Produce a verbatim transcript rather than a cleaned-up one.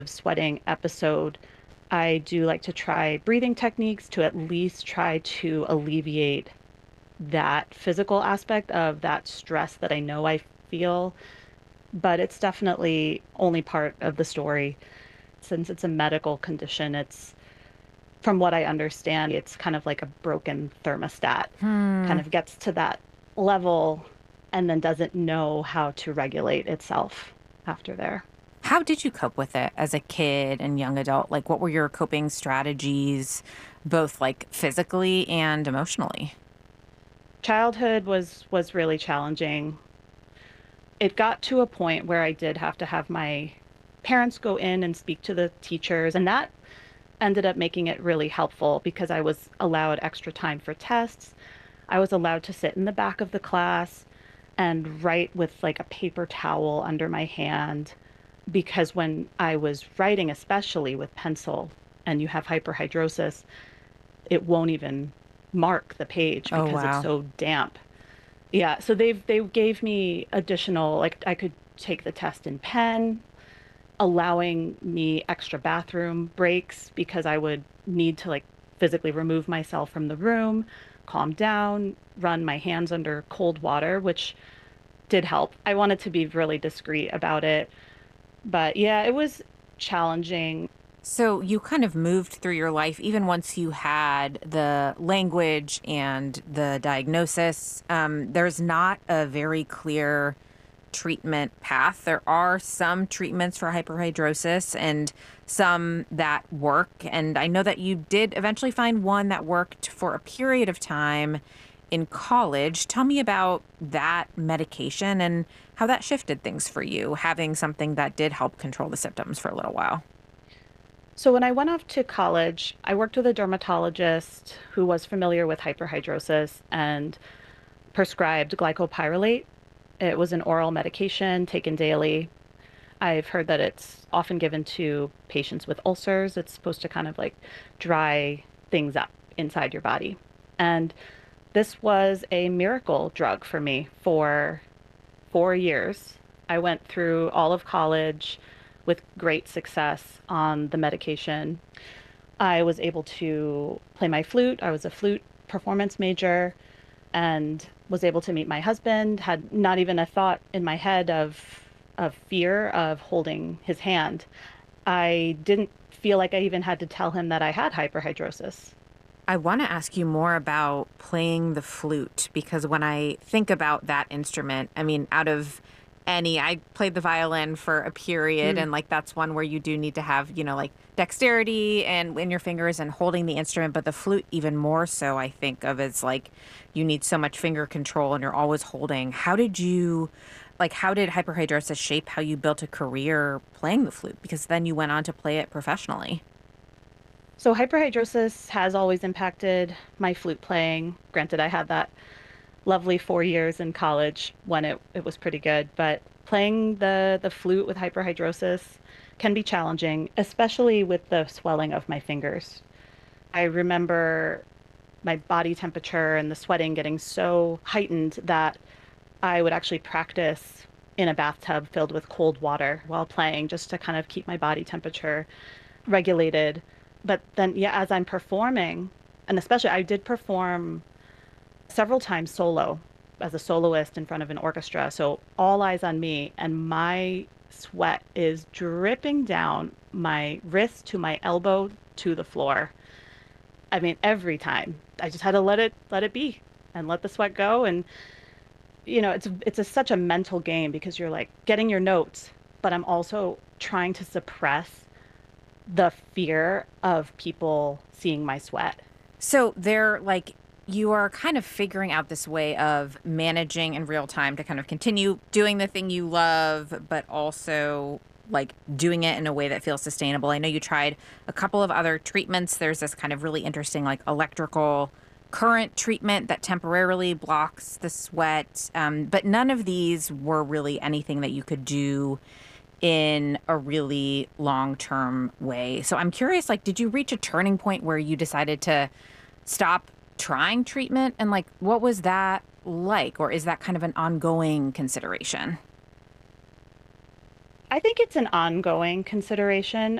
sweating episode, I do like to try breathing techniques to at least try to alleviate that physical aspect of that stress that I know I feel. But it's definitely only part of the story. Since it's a medical condition, it's, from what I understand, it's kind of like a broken thermostat, kind Hmm. of gets to that level and then doesn't know how to regulate itself after there. How did you cope with it as a kid and young adult? Like, what were your coping strategies, both like physically and emotionally? Childhood was was really challenging. It got to a point where I did have to have my parents go in and speak to the teachers, and that ended up making it really helpful because I was allowed extra time for tests. I was allowed to sit in the back of the class and write with like a paper towel under my hand because when I was writing, especially with pencil, and you have hyperhidrosis, it won't even mark the page Oh, because it's wow. so damp. Yeah, so they've they gave me additional, like I could take the test in pen, allowing me extra bathroom breaks because I would need to like physically remove myself from the room, calm down, run my hands under cold water, which did help. I wanted to be really discreet about it, but yeah, it was challenging. So you kind of moved through your life, even once you had the language and the diagnosis. Um, there's not a very clear treatment path. There are some treatments for hyperhidrosis and some that work. And I know that you did eventually find one that worked for a period of time in college. Tell me about that medication and how that shifted things for you, having something that did help control the symptoms for a little while. So when I went off to college, I worked with a dermatologist who was familiar with hyperhidrosis and prescribed glycopyrrolate. It was an oral medication taken daily. I've heard that it's often given to patients with ulcers. It's supposed to kind of like dry things up inside your body. And this was a miracle drug for me for four years. I went through all of college with great success on the medication. I was able to play my flute. I was a flute performance major and was able to meet my husband, had not even a thought in my head of of fear of holding his hand. I didn't feel like I even had to tell him that I had hyperhidrosis. I want to ask you more about playing the flute because when I think about that instrument, I mean, out of any, I played the violin for a period, Mm. and like that's one where you do need to have, you know, like dexterity and in your fingers and holding the instrument, but the flute, even more so, I think of as like you need so much finger control and you're always holding. How did you, like, how did hyperhidrosis shape how you built a career playing the flute? Because then you went on to play it professionally. So hyperhidrosis has always impacted my flute playing. Granted, I had that lovely four years in college when it, it was pretty good, but playing the, the flute with hyperhidrosis can be challenging, especially with the swelling of my fingers. I remember my body temperature and the sweating getting so heightened that I would actually practice in a bathtub filled with cold water while playing just to kind of keep my body temperature regulated. But then, yeah, as I'm performing, and especially I did perform several times solo as a soloist in front of an orchestra. So all eyes on me, and my sweat is dripping down my wrist to my elbow to the floor. I mean, every time I just had to let it let it be and let the sweat go. And you know, it's it's a, such a mental game because you're like getting your notes, but I'm also trying to suppress the fear of people seeing my sweat. So they're like, you are kind of figuring out this way of managing in real time to kind of continue doing the thing you love, but also like doing it in a way that feels sustainable. I know you tried a couple of other treatments. There's this kind of really interesting, like electrical current treatment that temporarily blocks the sweat. Um, but none of these were really anything that you could do in a really long term way. So I'm curious, like, did you reach a turning point where you decided to stop trying treatment? And like, what was that like? Or is that kind of an ongoing consideration? I think it's an ongoing consideration.